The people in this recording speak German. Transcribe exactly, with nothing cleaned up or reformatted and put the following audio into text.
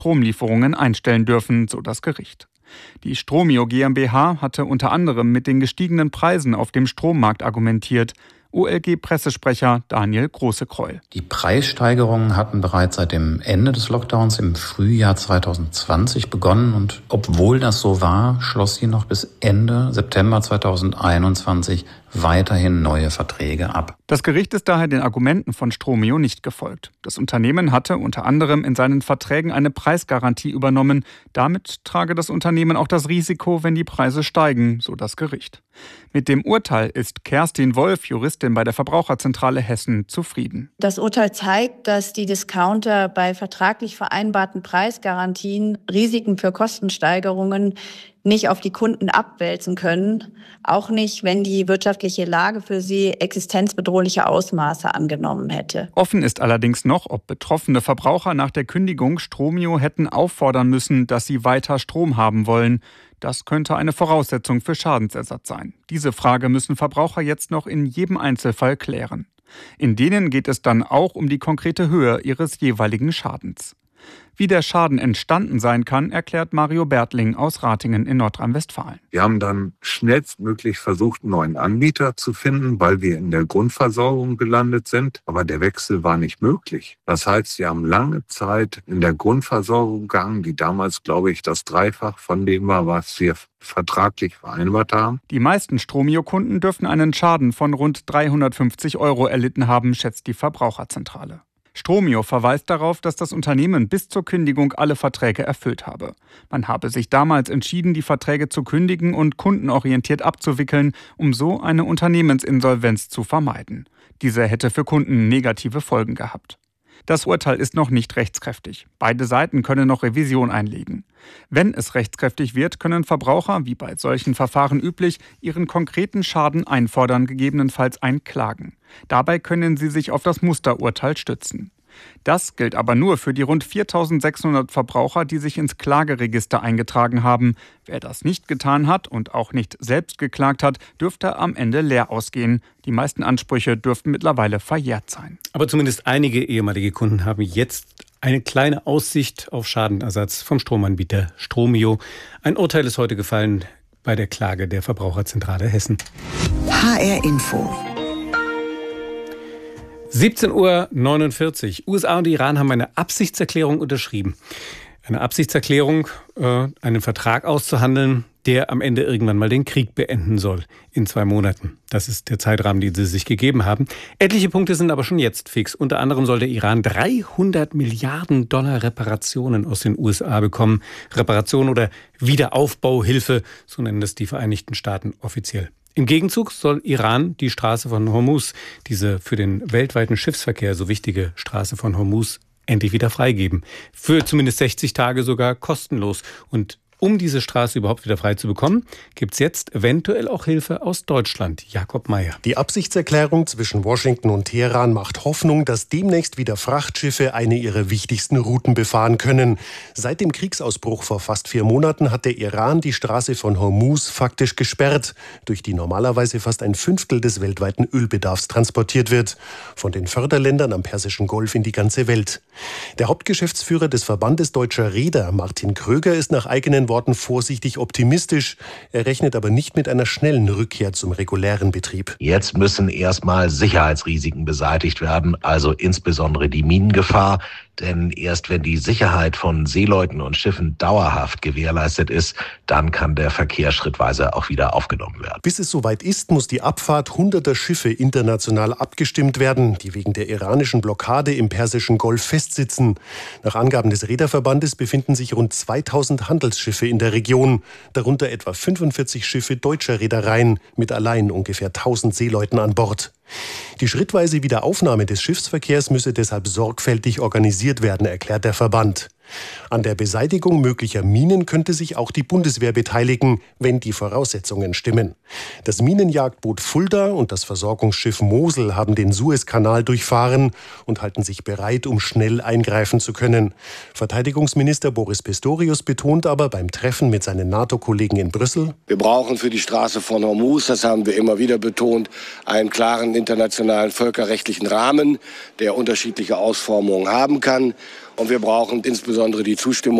Stromlieferungen einstellen dürfen, so das Gericht. Die Stromio GmbH hatte unter anderem mit den gestiegenen Preisen auf dem Strommarkt argumentiert. O L G-Pressesprecher Daniel Großekreul. Die Preissteigerungen hatten bereits seit dem Ende des Lockdowns im Frühjahr zweitausendzwanzig begonnen und obwohl das so war, schloss sie noch bis Ende September zweitausendeinundzwanzig weiterhin neue Verträge ab. Das Gericht ist daher den Argumenten von Stromio nicht gefolgt. Das Unternehmen hatte unter anderem in seinen Verträgen eine Preisgarantie übernommen. Damit trage das Unternehmen auch das Risiko, wenn die Preise steigen, so das Gericht. Mit dem Urteil ist Kerstin Wolf, Juristin bei der Verbraucherzentrale Hessen, zufrieden. Das Urteil zeigt, dass die Discounter bei vertraglich vereinbarten Preisgarantien Risiken für Kostensteigerungen nicht auf die Kunden abwälzen können, auch nicht, wenn die wirtschaftliche Lage für sie existenzbedrohliche Ausmaße angenommen hätte. Offen ist allerdings noch, ob betroffene Verbraucher nach der Kündigung Stromio hätten auffordern müssen, dass sie weiter Strom haben wollen. Das könnte eine Voraussetzung für Schadensersatz sein. Diese Frage müssen Verbraucher jetzt noch in jedem Einzelfall klären. In denen geht es dann auch um die konkrete Höhe ihres jeweiligen Schadens. Wie der Schaden entstanden sein kann, erklärt Mario Bertling aus Ratingen in Nordrhein-Westfalen. Wir haben dann schnellstmöglich versucht, einen neuen Anbieter zu finden, weil wir in der Grundversorgung gelandet sind. Aber der Wechsel war nicht möglich. Das heißt, wir haben lange Zeit in der Grundversorgung gegangen, die damals, glaube ich, das Dreifach von dem war, was wir vertraglich vereinbart haben. Die meisten Stromio-Kunden dürften einen Schaden von rund dreihundertfünfzig Euro erlitten haben, schätzt die Verbraucherzentrale. Stromio verweist darauf, dass das Unternehmen bis zur Kündigung alle Verträge erfüllt habe. Man habe sich damals entschieden, die Verträge zu kündigen und kundenorientiert abzuwickeln, um so eine Unternehmensinsolvenz zu vermeiden. Diese hätte für Kunden negative Folgen gehabt. Das Urteil ist noch nicht rechtskräftig. Beide Seiten können noch Revision einlegen. Wenn es rechtskräftig wird, können Verbraucher, wie bei solchen Verfahren üblich, ihren konkreten Schaden einfordern, gegebenenfalls einklagen. Dabei können sie sich auf das Musterurteil stützen. Das gilt aber nur für die rund viertausendsechshundert Verbraucher, die sich ins Klageregister eingetragen haben. Wer das nicht getan hat und auch nicht selbst geklagt hat, dürfte am Ende leer ausgehen. Die meisten Ansprüche dürften mittlerweile verjährt sein. Aber zumindest einige ehemalige Kunden haben jetzt eine kleine Aussicht auf Schadenersatz vom Stromanbieter Stromio. Ein Urteil ist heute gefallen bei der Klage der Verbraucherzentrale Hessen. H R Info. siebzehn Uhr neunundvierzig. U S A und Iran haben eine Absichtserklärung unterschrieben. Eine Absichtserklärung, äh, einen Vertrag auszuhandeln, der am Ende irgendwann mal den Krieg beenden soll. In zwei Monaten. Das ist der Zeitrahmen, den sie sich gegeben haben. Etliche Punkte sind aber schon jetzt fix. Unter anderem soll der Iran dreihundert Milliarden Dollar Reparationen aus den U S A bekommen. Reparation oder Wiederaufbauhilfe, so nennen das die Vereinigten Staaten offiziell. Im Gegenzug soll Iran die Straße von Hormuz, diese für den weltweiten Schiffsverkehr so wichtige Straße von Hormuz, endlich wieder freigeben. Für zumindest sechzig Tage sogar kostenlos. Und um diese Straße überhaupt wieder frei zu bekommen, gibt es jetzt eventuell auch Hilfe aus Deutschland. Jakob Mayer. Die Absichtserklärung zwischen Washington und Teheran macht Hoffnung, dass demnächst wieder Frachtschiffe eine ihrer wichtigsten Routen befahren können. Seit dem Kriegsausbruch vor fast vier Monaten hat der Iran die Straße von Hormuz faktisch gesperrt, durch die normalerweise fast ein Fünftel des weltweiten Ölbedarfs transportiert wird. Von den Förderländern am Persischen Golf in die ganze Welt. Der Hauptgeschäftsführer des Verbandes Deutscher Reeder, Martin Kröger, ist nach eigenen Worten vorsichtig optimistisch. Er rechnet aber nicht mit einer schnellen Rückkehr zum regulären Betrieb. Jetzt müssen erstmal Sicherheitsrisiken beseitigt werden, also insbesondere die Minengefahr. Denn erst wenn die Sicherheit von Seeleuten und Schiffen dauerhaft gewährleistet ist, dann kann der Verkehr schrittweise auch wieder aufgenommen werden. Bis es soweit ist, muss die Abfahrt hunderter Schiffe international abgestimmt werden, die wegen der iranischen Blockade im Persischen Golf festsitzen. Nach Angaben des Reederverbandes befinden sich rund zweitausend Handelsschiffe in der Region, darunter etwa fünfundvierzig Schiffe deutscher Reedereien mit allein ungefähr tausend Seeleuten an Bord. Die schrittweise Wiederaufnahme des Schiffsverkehrs müsse deshalb sorgfältig organisiert werden, erklärt der Verband. An der Beseitigung möglicher Minen könnte sich auch die Bundeswehr beteiligen, wenn die Voraussetzungen stimmen. Das Minenjagdboot Fulda und das Versorgungsschiff Mosel haben den Suezkanal durchfahren und halten sich bereit, um schnell eingreifen zu können. Verteidigungsminister Boris Pistorius betont aber beim Treffen mit seinen NATO-Kollegen in Brüssel: Wir brauchen für die Straße von Hormuz, das haben wir immer wieder betont, einen klaren internationalen völkerrechtlichen Rahmen, der unterschiedliche Ausformungen haben kann. Und wir brauchen insbesondere die Zustimmung